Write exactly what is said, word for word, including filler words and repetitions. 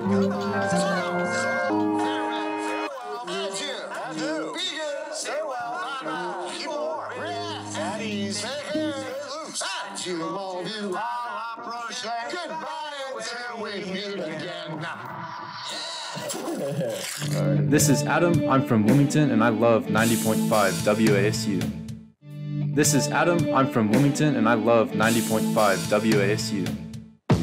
This is Adam. I'm from Wilmington and I love ninety point five W A S U. This is Adam. I'm from Wilmington and I love ninety point five W A S U.